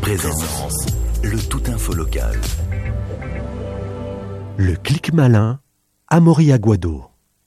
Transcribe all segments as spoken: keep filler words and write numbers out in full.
Présence, le tout info local. Le clic malin, Amaury Aguado.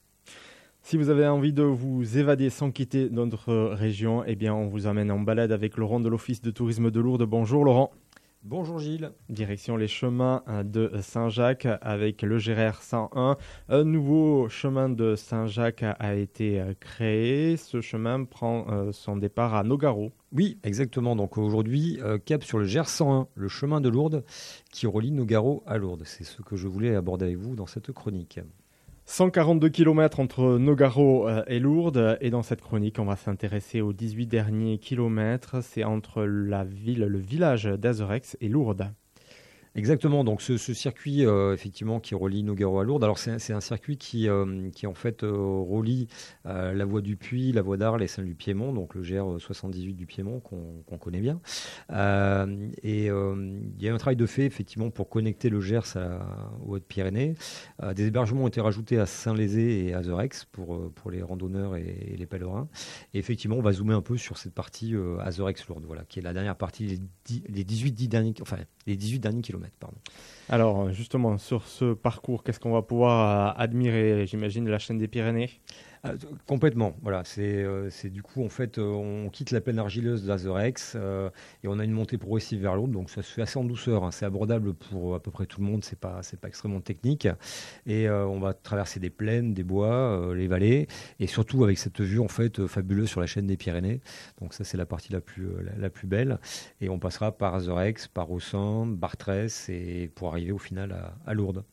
Si vous avez envie de vous évader sans quitter notre région, eh bien on vous emmène en balade avec Laurent de l'Office de tourisme de Lourdes. Bonjour Laurent. Bonjour Gilles. Direction les chemins de Saint-Jacques avec le G R R cent un. Un nouveau chemin de Saint-Jacques a été créé. Ce chemin prend son départ à Nogaro. Oui, exactement. Donc aujourd'hui, euh, cap sur le G R cent un, le chemin de Lourdes qui relie Nogaro à Lourdes. C'est ce que je voulais aborder avec vous dans cette chronique. cent quarante-deux kilomètres entre Nogaro et Lourdes. Et dans cette chronique, on va s'intéresser aux dix-huit derniers kilomètres. C'est entre la ville, le village d'Azerex et Lourdes. Exactement, donc ce, ce circuit euh, effectivement qui relie Nogaro à Lourdes, alors c'est, c'est un circuit qui, euh, qui en fait euh, relie euh, la voie du Puy, la voie d'Arles et celle du Piémont, donc le G R soixante-dix-huit du Piémont qu'on, qu'on connaît bien. Euh, et euh, il y a un travail de fait effectivement pour connecter le Gers à, aux Hautes-Pyrénées. Euh, des hébergements ont été rajoutés à Saint-Lézé et à Azerex pour, pour les randonneurs et, et les pèlerins. Et effectivement, on va zoomer un peu sur cette partie euh, Azerex-Lourdes, voilà, qui est la dernière partie, les, dix, les dix-huit dix derniers, enfin les dix-huit derniers kilomètres. Pardon. Alors justement, sur ce parcours, qu'est-ce qu'on va pouvoir euh, admirer? J'imagine la chaîne des Pyrénées. Euh, complètement, voilà. C'est, euh, c'est du coup, en fait, euh, on quitte la plaine argileuse d'Azerex euh, et on a une montée progressive vers Lourdes, donc ça se fait assez en douceur. Hein. C'est abordable pour à peu près tout le monde, c'est pas, c'est pas extrêmement technique. Et euh, on va traverser des plaines, des bois, euh, les vallées, et surtout avec cette vue en fait euh, fabuleuse sur la chaîne des Pyrénées. Donc ça, c'est la partie la plus, euh, la, la plus belle. Et on passera par Azerex, par Ossun, Bartrès, et pour arriver au final à, à Lourdes.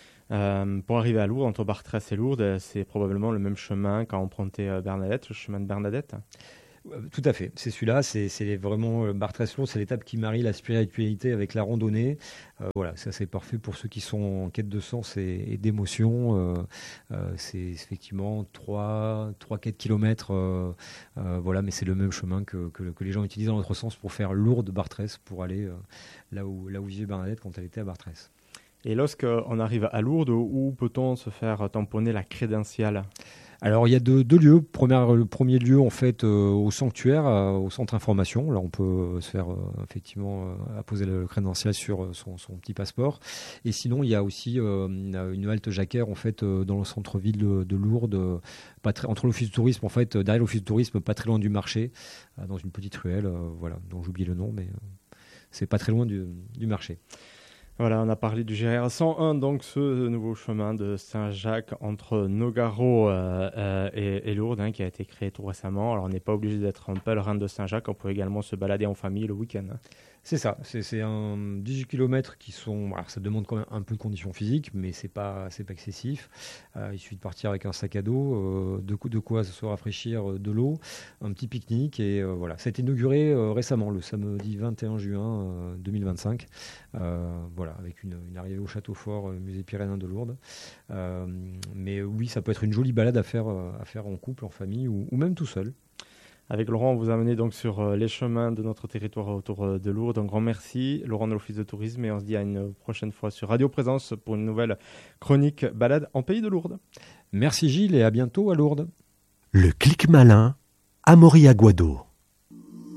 Euh, pour arriver à Lourdes, entre Bartrès et Lourdes, c'est probablement le même chemin qu'a emprunté Bernadette, le chemin de Bernadette. Tout à fait, c'est celui-là, c'est, c'est vraiment Bartrès-Lourdes, c'est l'étape qui marie la spiritualité avec la randonnée. Euh, voilà, ça c'est parfait pour ceux qui sont en quête de sens et, et d'émotion. Euh, euh, c'est effectivement trois à quatre kilomètres, euh, euh, voilà, mais c'est le même chemin que, que, que les gens utilisent dans l'autre sens pour faire Lourdes-Bartrès, pour aller euh, là où, là où vivait Bernadette quand elle était à Bartrès. Et lorsqu'on arrive à Lourdes, où peut-on se faire tamponner la crédentiale ? Alors il y a deux, deux lieux. Première, le premier lieu en fait euh, au sanctuaire, euh, au centre information. Là on peut euh, se faire euh, effectivement euh, apposer le crédential sur euh, son, son petit passeport. Et sinon il y a aussi euh, une halte jacquère en fait euh, dans le centre-ville de, de Lourdes, euh, pas très, entre l'office de tourisme en fait, euh, derrière l'office de tourisme, pas très loin du marché, euh, dans une petite ruelle, euh, voilà, dont j'oublie le nom, mais euh, c'est pas très loin du, du marché. Voilà, on a parlé du G R R cent un, donc ce nouveau chemin de Saint-Jacques entre Nogaro euh, euh, et, et Lourdes, hein, qui a été créé tout récemment. Alors on n'est pas obligé d'être un pèlerin de Saint-Jacques, on peut également se balader en famille le week-end. Hein. C'est ça, c'est, c'est un dix-huit kilomètres qui sont... Alors ça demande quand même un peu de conditions physiques, mais c'est pas, c'est pas excessif. Euh, il suffit de partir avec un sac à dos, euh, de, de quoi se rafraîchir, euh, de l'eau, un petit pique-nique, et euh, voilà. Ça a été inauguré euh, récemment, le samedi vingt et un juin euh, deux mille vingt-cinq, euh, voilà, avec une, une arrivée au château fort, euh, musée pyrénéen de Lourdes. Euh, mais oui, ça peut être une jolie balade à faire, euh, à faire en couple, en famille, ou, ou même tout seul. Avec Laurent, on vous a amené donc sur les chemins de notre territoire autour de Lourdes. Un grand merci, Laurent de l'Office de tourisme, et on se dit à une prochaine fois sur Radio Présence pour une nouvelle chronique balade en pays de Lourdes. Merci Gilles et à bientôt à Lourdes. Le clic malin, Amaury Aguado.